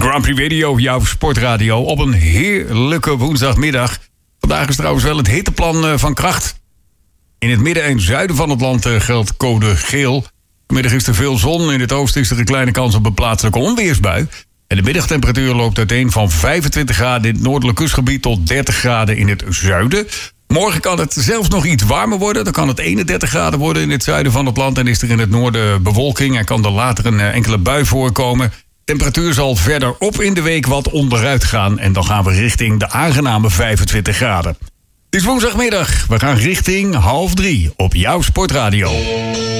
Grand Prix Radio, jouw sportradio, op een heerlijke woensdagmiddag. Vandaag is trouwens wel het hitteplan van kracht. In het midden en zuiden van het land geldt code geel. Vanmiddag is er veel zon, in het oosten is er een kleine kans op een plaatselijke onweersbui. En de middagtemperatuur loopt uiteen van 25 graden in het noordelijk kustgebied tot 30 graden in het zuiden. Morgen kan het zelfs nog iets warmer worden. Dan kan het 31 graden worden in het zuiden van het land. En is er in het noorden bewolking en kan er later een enkele bui voorkomen. Temperatuur zal verder op in de week wat onderuit gaan. En dan gaan we richting de aangename 25 graden. Het is woensdagmiddag. We gaan richting 2:30 op jouw sportradio.